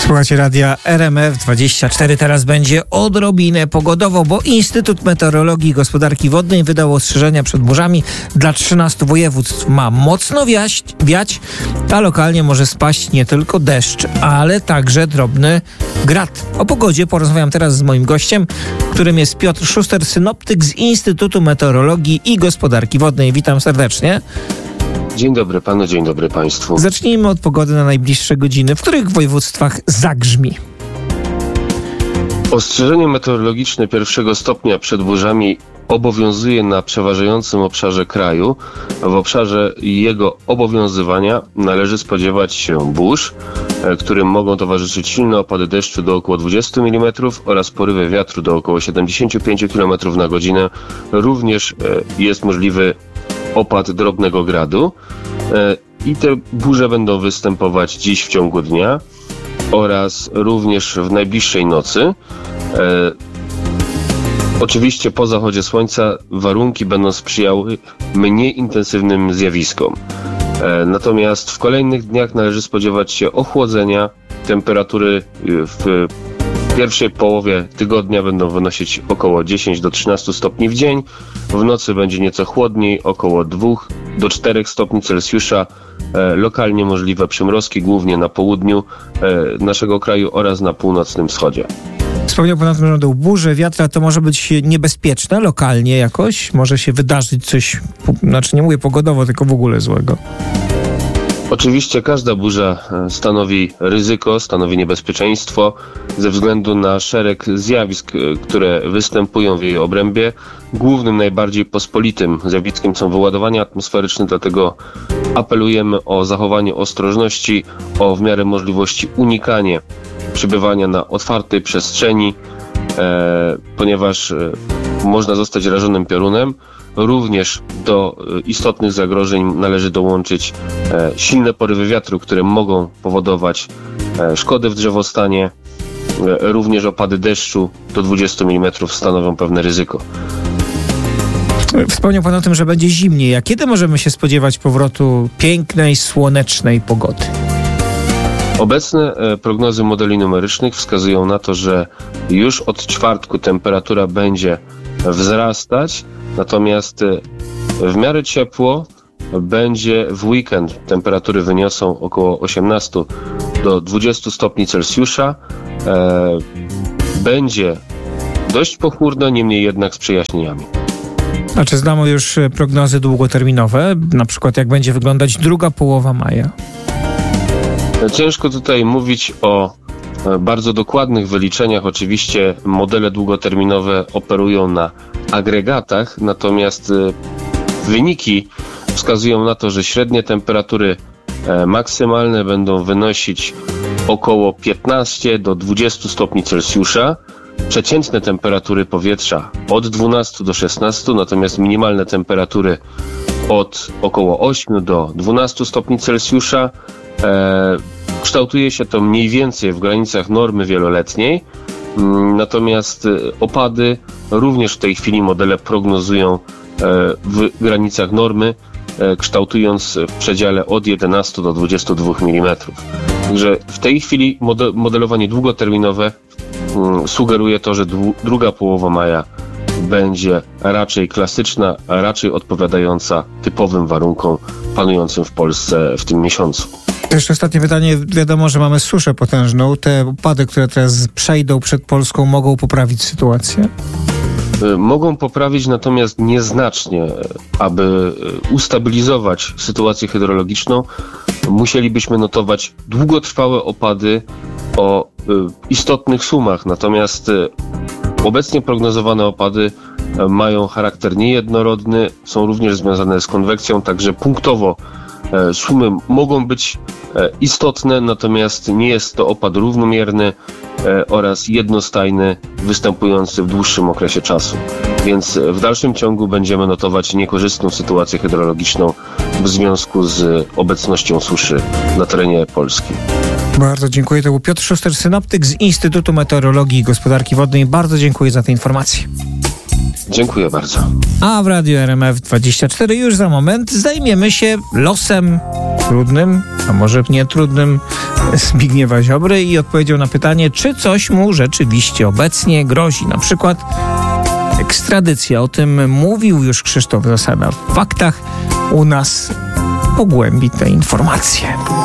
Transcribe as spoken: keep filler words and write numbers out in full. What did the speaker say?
Słuchajcie radia R M F dwadzieścia cztery. Teraz będzie odrobinę pogodowo, bo Instytut Meteorologii i Gospodarki Wodnej wydał ostrzeżenia przed burzami dla trzynastu województw. Ma mocno wiać, wiać, a lokalnie może spaść nie tylko deszcz, ale także drobny grad. O pogodzie porozmawiam teraz z moim gościem, którym jest Piotr Szuster, synoptyk z Instytutu Meteorologii i Gospodarki Wodnej. Witam serdecznie. Dzień dobry panu, dzień dobry państwu. Zacznijmy od pogody na najbliższe godziny. W których województwach zagrzmi? Ostrzeżenie meteorologiczne pierwszego stopnia przed burzami obowiązuje na przeważającym obszarze kraju. W obszarze jego obowiązywania należy spodziewać się burz, którym mogą towarzyszyć silne opady deszczu do około dwudziestu milimetrów oraz porywy wiatru do około siedemdziesięciu pięciu kilometrów na godzinę. Również jest możliwy opad drobnego gradu i te burze będą występować dziś w ciągu dnia oraz również w najbliższej nocy. Oczywiście po zachodzie słońca warunki będą sprzyjały mniej intensywnym zjawiskom. Natomiast w kolejnych dniach należy spodziewać się ochłodzenia. Temperatury w pierwszej połowie tygodnia będą wynosić około dziesięć do trzynastu stopni w dzień. W nocy będzie nieco chłodniej, około dwóch do czterech stopni Celsjusza. E, lokalnie możliwe przymrozki, głównie na południu e, naszego kraju oraz na północnym wschodzie. Wspomniał pan o tym, że będą burze, wiatra. To może być niebezpieczne lokalnie jakoś? Może się wydarzyć coś, znaczy nie mówię pogodowo, tylko w ogóle złego? Oczywiście każda burza stanowi ryzyko, stanowi niebezpieczeństwo ze względu na szereg zjawisk, które występują w jej obrębie. Głównym, najbardziej pospolitym zjawiskiem są wyładowania atmosferyczne, dlatego apelujemy o zachowanie ostrożności, o w miarę możliwości unikanie przebywania na otwartej przestrzeni, e, ponieważ e, można zostać rażonym piorunem. Również do istotnych zagrożeń należy dołączyć e, silne porywy wiatru, które mogą powodować e, szkody w drzewostanie. E, również opady deszczu do dwudziestu milimetrów stanowią pewne ryzyko. Wspomniał pan o tym, że będzie zimniej. A kiedy możemy się spodziewać powrotu pięknej, słonecznej pogody? Obecne e, prognozy modeli numerycznych wskazują na to, że już od czwartku temperatura będzie wzrastać. Natomiast w miarę ciepło będzie w weekend. Temperatury wyniosą około osiemnastu do dwudziestu stopni Celsjusza. E, będzie dość pochmurno, niemniej jednak z przejaśnieniami. A czy znamy już prognozy długoterminowe? Na przykład jak będzie wyglądać druga połowa maja? Ciężko tutaj mówić o bardzo dokładnych wyliczeniach. Oczywiście modele długoterminowe operują na agregatach, natomiast wyniki wskazują na to, że średnie temperatury maksymalne będą wynosić około piętnaście do dwudziestu stopni Celsjusza, przeciętne temperatury powietrza od dwunastu do szesnastu, natomiast minimalne temperatury od około ośmiu do dwunastu stopni Celsjusza. Kształtuje się to mniej więcej w granicach normy wieloletniej, natomiast opady również w tej chwili modele prognozują w granicach normy, kształtując w przedziale od jedenastu do dwudziestu dwóch milimetrów. Także w tej chwili modelowanie długoterminowe sugeruje to, że druga połowa maja będzie raczej klasyczna, a raczej odpowiadająca typowym warunkom panującym w Polsce w tym miesiącu. Jeszcze ostatnie pytanie. Wiadomo, że mamy suszę potężną. Te opady, które teraz przejdą przed Polską, mogą poprawić sytuację? Mogą poprawić, natomiast nieznacznie. Aby ustabilizować sytuację hydrologiczną, musielibyśmy notować długotrwałe opady o istotnych sumach. Natomiast obecnie prognozowane opady mają charakter niejednorodny, są również związane z konwekcją, także punktowo sumy mogą być istotne, natomiast nie jest to opad równomierny oraz jednostajny, występujący w dłuższym okresie czasu. Więc w dalszym ciągu będziemy notować niekorzystną sytuację hydrologiczną w związku z obecnością suszy na terenie Polski. Bardzo dziękuję. To był Piotr Szuster, synoptyk z Instytutu Meteorologii i Gospodarki Wodnej. Bardzo dziękuję za te informacje. Dziękuję bardzo. A w Radiu R M F dwadzieścia cztery już za moment zajmiemy się losem trudnym, a może nie trudnym, Zbigniewa Ziobry i odpowiedział na pytanie, czy coś mu rzeczywiście obecnie grozi. Na przykład ekstradycja. O tym mówił już Krzysztof Zasada w Faktach. U nas pogłębi te informacje.